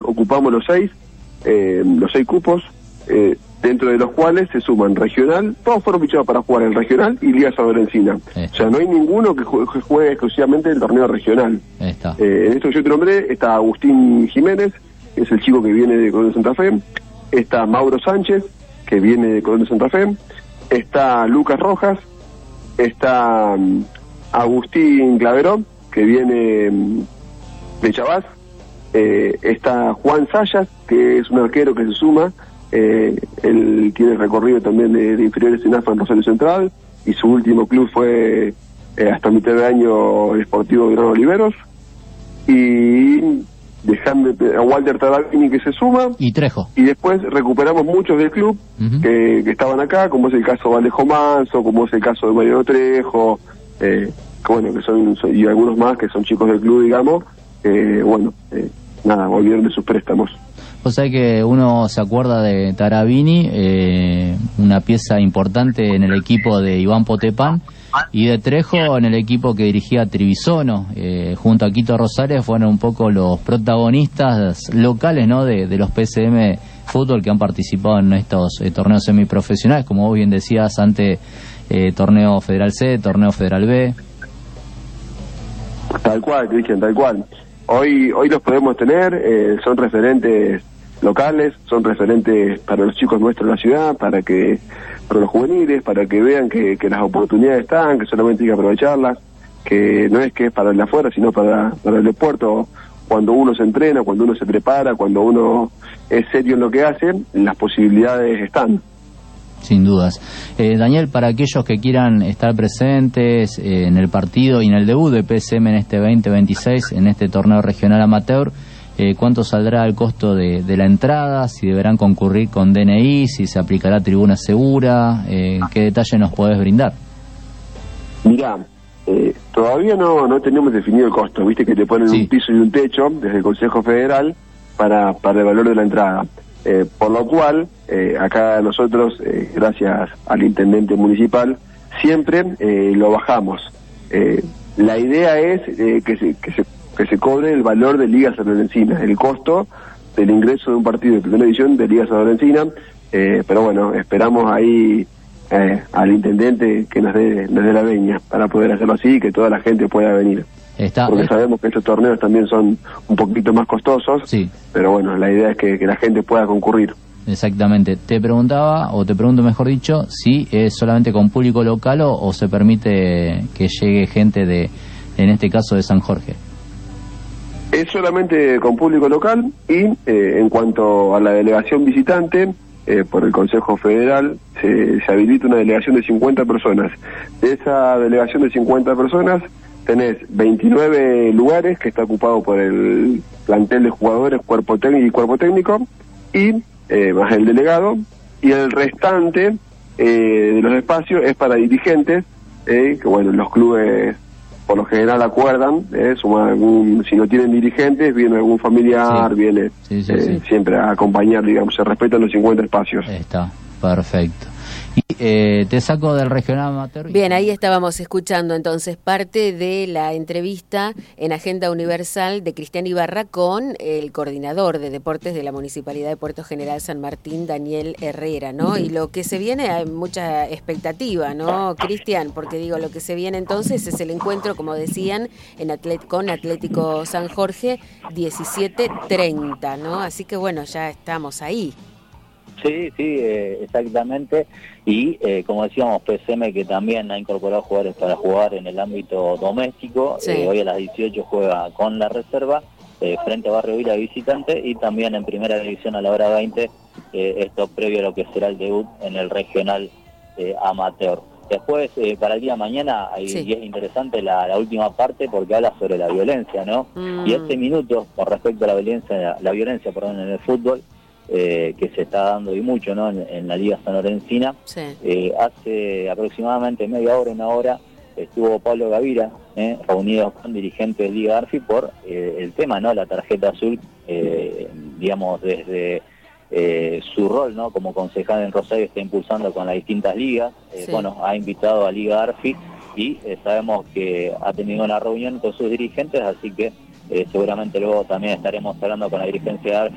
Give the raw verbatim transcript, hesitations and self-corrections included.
ocupamos los seis, eh, los seis cupos, eh, dentro de los cuales se suman regional, todos fueron fichados para jugar en regional y Liga San Lorencina. O sea, no hay ninguno que juegue, que juegue exclusivamente el torneo regional. Está. Eh, en esto que yo te nombré está Agustín Jiménez, que es el chico que viene de Colón de Santa Fe, está Mauro Sánchez, que viene de Colón de Santa Fe, está Lucas Rojas, está um, Agustín Claverón, que viene um, de Chabás, eh, está Juan Sayas, que es un arquero que se suma. Eh, él tiene recorrido también de, de inferiores en A F A en Rosario Central, y su último club fue eh, hasta mitad de año el Sportivo Gran Oliveros, y dejando a Walter Tarabini, que se suma, y Trejo, y después recuperamos muchos del club uh-huh. que, que estaban acá, como es el caso de Alejo Manso, como es el caso de Mariano Trejo, eh, que bueno, que son, son, y algunos más que son chicos del club, digamos, eh, bueno, eh, nada, volvieron de sus préstamos. O sea que uno se acuerda de Tarabini, eh, una pieza importante en el equipo de Iván Potepán, y de Trejo en el equipo que dirigía Trivisono, eh, junto a Quito Rosales, fueron un poco los protagonistas locales, ¿no?, de, de los P S M Fútbol que han participado en estos eh, torneos semiprofesionales, como vos bien decías, ante eh, torneo Federal C, torneo Federal B. Tal cual, Cristian, tal cual. Hoy hoy los podemos tener, eh, son referentes locales, son referentes para los chicos nuestros de la ciudad, para que para los juveniles, para que vean que, que las oportunidades están, que solamente hay que aprovecharlas, que no es que es para el de afuera, sino para, para el deporte. Cuando uno se entrena, cuando uno se prepara, cuando uno es serio en lo que hace, las posibilidades están. Sin dudas. Eh, Daniel, para aquellos que quieran estar presentes eh, en el partido y en el debut de P S M en este veinte veintiséis, en este torneo regional amateur, eh, ¿cuánto saldrá el costo de, de la entrada? Si deberán concurrir con D N I, si se aplicará tribuna segura, eh, ¿qué detalle nos podés brindar? Mirá, eh, todavía no, no tenemos definido el costo, viste que te ponen sí. un piso y un techo desde el Consejo Federal para, para el valor de la entrada. Eh, por lo cual, eh, acá nosotros, eh, gracias al intendente municipal, siempre eh, lo bajamos. Eh, la idea es eh, que, se, que, se, que se cobre el valor de Liga San Lorencina, el costo del ingreso de un partido de primera división de Liga San Lorencina, eh, pero bueno, esperamos ahí eh, al intendente que nos dé, nos dé la veña para poder hacerlo así y que toda la gente pueda venir. Está, porque está. Sabemos que estos torneos también son un poquito más costosos, sí. pero bueno, la idea es que, que la gente pueda concurrir. Exactamente. Te preguntaba, o te pregunto mejor dicho, si es solamente con público local o, o se permite que llegue gente de, en este caso, de San Jorge. Es solamente con público local y eh, en cuanto a la delegación visitante, eh, por el Consejo Federal se, se habilita una delegación de cincuenta personas. De esa delegación de cincuenta personas, tenés veintinueve lugares que está ocupado por el plantel de jugadores, cuerpo técnico y cuerpo técnico, y eh, más el delegado, y el restante eh, de los espacios es para dirigentes, eh, que bueno, los clubes por lo general acuerdan, eh, sumar algún, si no tienen dirigentes, viene algún familiar, sí. viene sí, sí, eh, sí. siempre a acompañar, digamos, se respetan los cincuenta espacios. Está, perfecto. Y eh, te saco del regional amateur. Bien, ahí estábamos escuchando entonces parte de la entrevista en Agenda Universal de Cristian Ibarra con el coordinador de deportes de la Municipalidad de Puerto General San Martín, Daniel Herrera, ¿no? Y lo que se viene, hay mucha expectativa, ¿no, Cristian? Porque digo, lo que se viene entonces es el encuentro, como decían, en Atlet- con Atlético San Jorge, diecisiete treinta, ¿no? Así que bueno, ya estamos ahí. Sí, sí, eh, exactamente, y eh, como decíamos, P S M que también ha incorporado jugadores para jugar en el ámbito doméstico, sí. eh, hoy a las dieciocho juega con la reserva, eh, frente a Barrio Vila visitante, y también en primera división a la hora veinte, eh, esto previo a lo que será el debut en el regional eh, amateur. Después, eh, para el día de mañana, hay, sí. y es interesante la, la última parte porque habla sobre la violencia, ¿no? Mm. Y este minuto, con respecto a la violencia, la, la violencia, perdón, en el fútbol, Eh, que se está dando y mucho, ¿no? en, en la Liga San Lorencina. Sí. Eh, hace aproximadamente media hora, una hora, estuvo Pablo Gavira, eh, reunido con dirigentes de Liga Arfi por eh, el tema, ¿no? La tarjeta azul, eh, digamos, desde eh, su rol, ¿no? Como concejal en Rosario, está impulsando con las distintas ligas. Eh, sí. Bueno, ha invitado a Liga Arfi y eh, sabemos que ha tenido una reunión con sus dirigentes, así que Eh, seguramente luego también estaremos hablando con la dirigencia de Arfi